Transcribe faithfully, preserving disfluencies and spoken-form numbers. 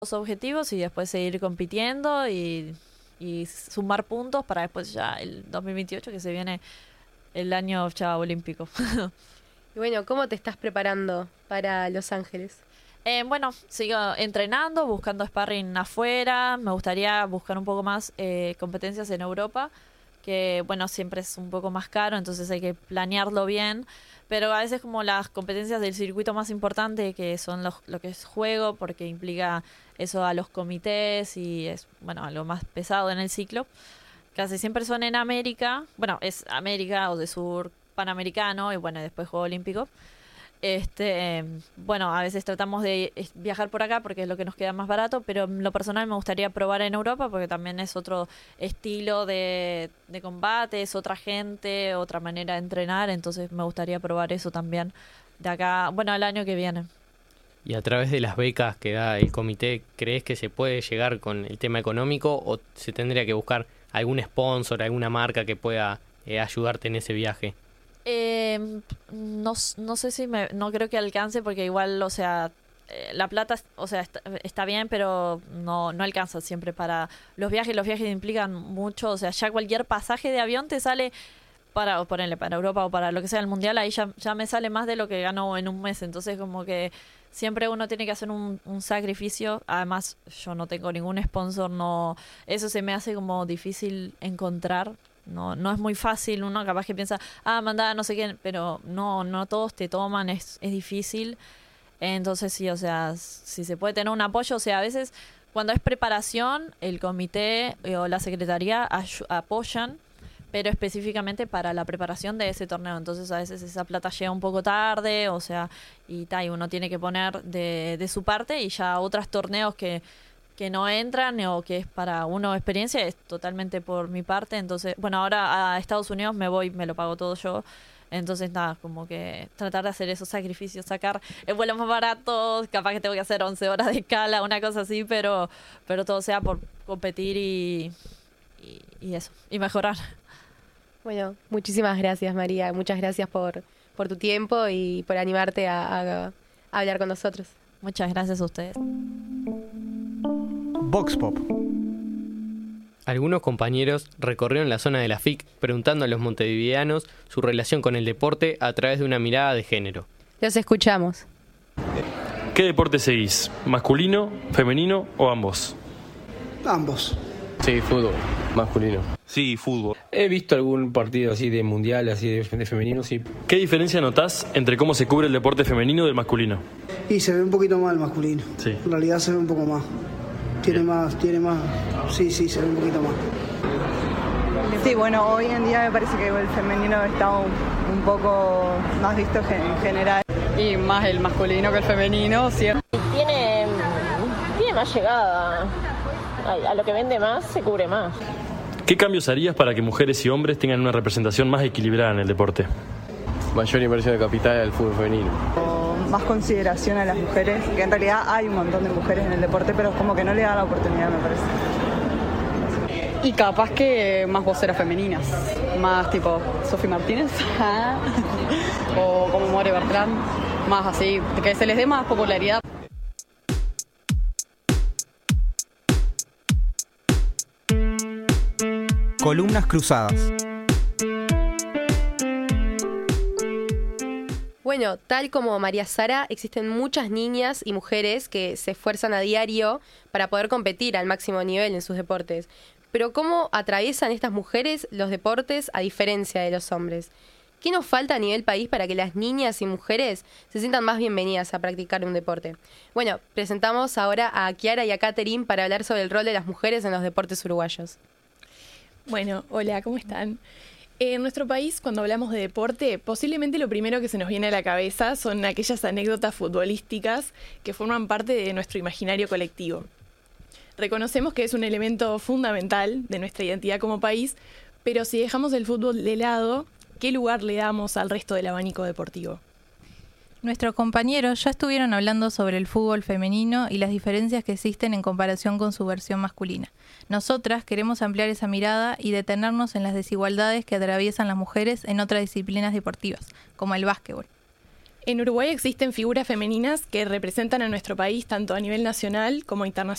los objetivos y después seguir compitiendo y, y sumar puntos para después ya el dos mil veintiocho que se viene el año ya olímpico. Y bueno, ¿cómo te estás preparando para Los Ángeles? Eh, bueno, sigo entrenando, buscando sparring afuera. Me gustaría buscar un poco más eh, competencias en Europa, que bueno, siempre es un poco más caro, entonces hay que planearlo bien. Pero a veces como las competencias del circuito más importante, que son los, lo que es juego, porque implica eso a los comités y es bueno algo más pesado en el ciclo, casi siempre son en América. Bueno, es América o de sur panamericano y bueno, después Juego Olímpico. Este, eh, bueno, a veces tratamos de viajar por acá porque es lo que nos queda más barato, pero en lo personal me gustaría probar en Europa porque también es otro estilo de, de combate, es otra gente, otra manera de entrenar, entonces me gustaría probar eso también de acá, bueno, el año que viene. Y a través de las becas que da el comité, ¿crees que se puede llegar con el tema económico o se tendría que buscar algún sponsor, alguna marca que pueda eh, ayudarte en ese viaje? Eh, no, no sé si me, no creo que alcance porque igual, o sea, eh, la plata, o sea, está, está bien, pero no, no alcanza siempre para los viajes. Los viajes implican mucho, o sea, ya cualquier pasaje de avión te sale para, o ponerle para Europa o para lo que sea el mundial, ahí ya, ya me sale más de lo que gano en un mes. Entonces como que siempre uno tiene que hacer un, un sacrificio. Además, yo no tengo ningún sponsor, no, eso se me hace como difícil encontrar. No, no es muy fácil, uno capaz que piensa, ah, mandá no sé quién, pero no, no todos te toman, es, es difícil. Entonces sí, o sea, si se puede tener un apoyo, o sea, a veces cuando es preparación, el comité o la secretaría ay- apoyan, pero específicamente para la preparación de ese torneo. Entonces a veces esa plata llega un poco tarde, o sea, y, ta, y uno tiene que poner de, de su parte y ya otros torneos que que no entran o que es para uno experiencia es totalmente por mi parte. Entonces, bueno, ahora a Estados Unidos me voy, me lo pago todo yo. Entonces, nada, como que tratar de hacer esos sacrificios, sacar el vuelo más barato, capaz que tengo que hacer once horas de escala, una cosa así, pero pero todo sea por competir y, y, y eso, y mejorar. Bueno, muchísimas gracias, María. Muchas gracias por, por tu tiempo y por animarte a, a, a hablar con nosotros. Muchas gracias a ustedes. Vox Pop. Algunos compañeros recorrieron la zona de la F I C preguntando a los montevideanos su relación con el deporte a través de una mirada de género. Los escuchamos. ¿Qué deporte seguís? ¿Masculino, femenino o ambos? Ambos. Sí, fútbol, masculino. Sí, fútbol. He visto algún partido así de mundial, así de, de femenino, sí. ¿Qué diferencia notás entre cómo se cubre el deporte femenino del masculino? Y se ve un poquito más el masculino. Sí. En realidad se ve un poco más. Tiene más, tiene más. Sí, sí, se ve un poquito más. Sí, bueno, hoy en día me parece que el femenino está un, un poco más visto en general. Y más el masculino que el femenino, ¿cierto? Tiene, tiene más llegada. A, a lo que vende más, se cubre más. ¿Qué cambios harías para que mujeres y hombres tengan una representación más equilibrada en el deporte? Mayor inversión de capital al fútbol femenino. O más consideración a las mujeres, que en realidad hay un montón de mujeres en el deporte, pero es como que no le dan la oportunidad, me parece. Y capaz que más voceras femeninas, más tipo Sofi Martínez o como More Bertrand, más así, que se les dé más popularidad. Columnas cruzadas. Bueno, tal como María Sara, existen muchas niñas y mujeres que se esfuerzan a diario para poder competir al máximo nivel en sus deportes. Pero ¿cómo atraviesan estas mujeres los deportes a diferencia de los hombres? ¿Qué nos falta a nivel país para que las niñas y mujeres se sientan más bienvenidas a practicar un deporte? Bueno, presentamos ahora a Kiara y a Catherine para hablar sobre el rol de las mujeres en los deportes uruguayos. Bueno, hola, ¿cómo están? En nuestro país, cuando hablamos de deporte, posiblemente lo primero que se nos viene a la cabeza son aquellas anécdotas futbolísticas que forman parte de nuestro imaginario colectivo. Reconocemos que es un elemento fundamental de nuestra identidad como país, pero si dejamos el fútbol de lado, ¿qué lugar le damos al resto del abanico deportivo? Nuestros compañeros ya estuvieron hablando sobre el fútbol femenino y las diferencias que existen en comparación con su versión masculina. Nosotras queremos ampliar esa mirada y detenernos en las desigualdades que atraviesan las mujeres en otras disciplinas deportivas, como el básquetbol. En Uruguay existen figuras femeninas que representan a nuestro país tanto a nivel nacional como internacional.